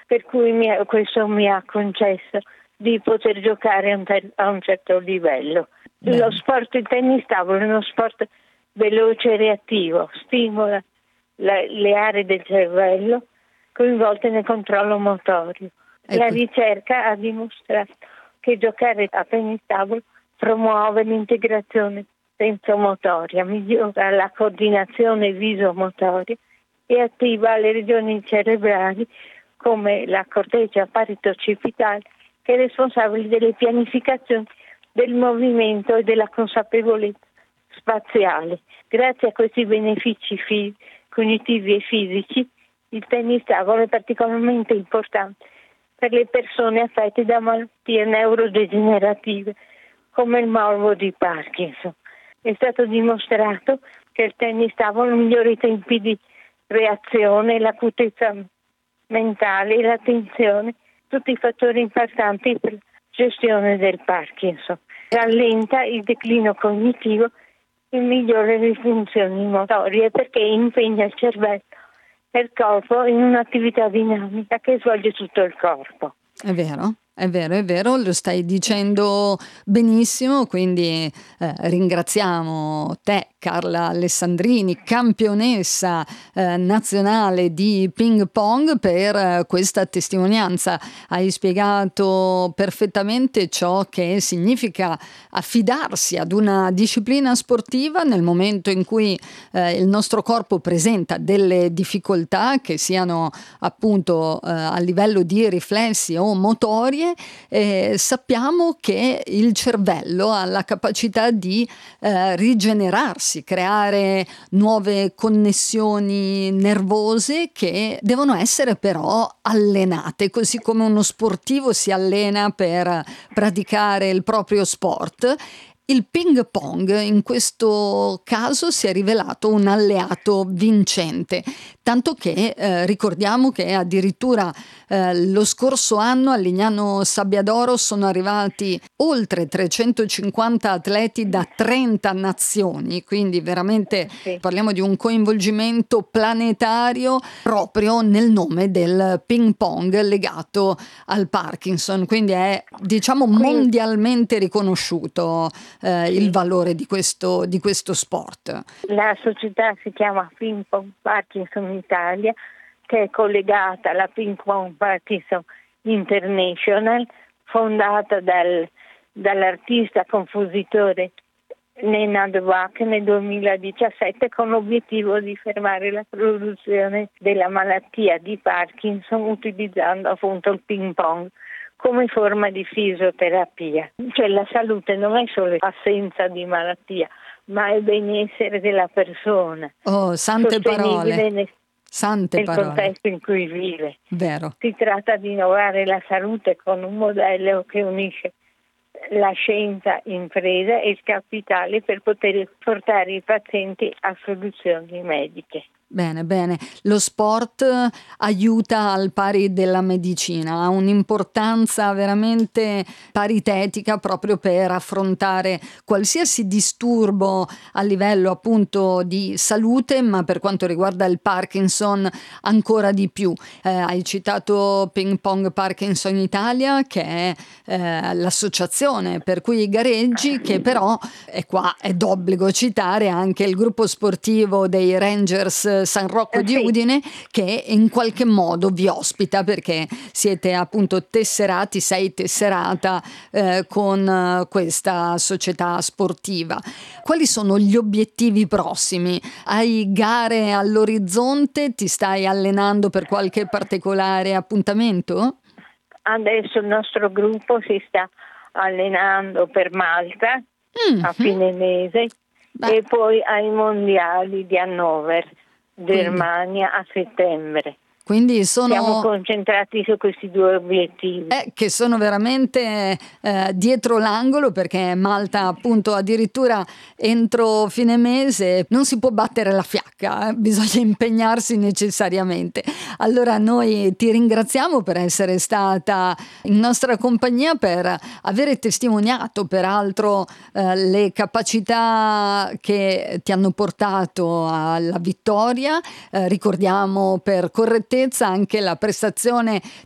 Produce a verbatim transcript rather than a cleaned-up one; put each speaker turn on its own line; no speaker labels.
per cui mi, questo mi ha concesso di poter giocare a un, ter- a un certo livello. Beh. Lo sport di tennis tavolo è uno sport veloce e reattivo, stimola la, le aree del cervello coinvolte nel controllo motorio. Ecco. La ricerca ha dimostrato che giocare a tennis tavolo promuove l'integrazione sensomotoria, migliora la coordinazione visomotoria e attiva le regioni cerebrali come la corteccia paritoccipitale, che è responsabile delle pianificazioni del movimento e della consapevolezza spaziale. Grazie a questi benefici fi- cognitivi e fisici, il tennis tavolo è particolarmente importante per le persone affette da malattie neurodegenerative come il morbo di Parkinson. È stato dimostrato che il tennis tavolo migliora i tempi di reazione, l'acutezza mentale e l'attenzione, tutti i fattori importanti per la gestione del Parkinson. Rallenta il declino cognitivo e migliora le funzioni motorie perché impegna il cervello e il corpo in un'attività dinamica che svolge tutto il corpo.
È vero? È vero, è vero, lo stai dicendo benissimo, quindi eh, ringraziamo te, Carla Alessandrini, campionessa eh, nazionale di ping pong, per eh, questa testimonianza. Hai spiegato perfettamente ciò che significa affidarsi ad una disciplina sportiva nel momento in cui eh, il nostro corpo presenta delle difficoltà, che siano appunto eh, a livello di riflessi o motorie. Eh, sappiamo che il cervello ha la capacità di eh, rigenerarsi, creare nuove connessioni nervose che devono essere però allenate, così come uno sportivo si allena per praticare il proprio sport. Il ping pong in questo caso si è rivelato un alleato vincente, tanto che eh, ricordiamo che addirittura eh, lo scorso anno a Lignano Sabbiadoro sono arrivati oltre trecentocinquanta atleti da trenta nazioni, quindi veramente sì. Parliamo di un coinvolgimento planetario proprio nel nome del ping pong legato al Parkinson, quindi è diciamo mondialmente riconosciuto Eh, sì. il valore di questo, di questo sport.
La società si chiama Ping Pong Parkinson Italia, che è collegata alla Ping Pong Parkinson International, fondata dal, dall'artista compositore Nenad Wak nel duemiladiciassette, con l'obiettivo di fermare la produzione della malattia di Parkinson utilizzando appunto il ping pong come forma di fisioterapia. Cioè la salute non è solo assenza di malattia, ma è benessere della persona.
Oh, sante parole.
Nel,
sante
nel
parole.
contesto in cui vive.
Vero.
Si tratta di innovare la salute con un modello che unisce la scienza impresa e il capitale per poter portare i pazienti a soluzioni mediche.
Bene, bene. Lo sport aiuta al pari della medicina, ha un'importanza veramente paritetica proprio per affrontare qualsiasi disturbo a livello appunto di salute, ma per quanto riguarda il Parkinson ancora di più. Eh, hai citato Ping Pong Parkinson Italia, che è eh, l'associazione per cui i gareggi, che però, e qua è d'obbligo citare anche il gruppo sportivo dei Rangers San Rocco
eh
di
sì.
Udine, che in qualche modo vi ospita perché siete appunto tesserati, sei tesserata eh, con eh, questa società sportiva. Quali sono gli obiettivi prossimi? Hai gare all'orizzonte? Ti stai allenando per qualche particolare appuntamento?
Adesso il nostro gruppo si sta allenando per Malta mm-hmm. a fine mese. Beh. E poi ai mondiali di Hannover, Germania, a settembre.
Quindi sono...
Siamo concentrati su questi due obiettivi.
Eh, che sono veramente eh, dietro l'angolo, perché Malta appunto addirittura entro fine mese non si può battere la fiacca, eh? Bisogna impegnarsi necessariamente. Allora noi ti ringraziamo per essere stata in nostra compagnia, per avere testimoniato peraltro eh, le capacità che ti hanno portato alla vittoria. Eh, ricordiamo per correttezza anche la prestazione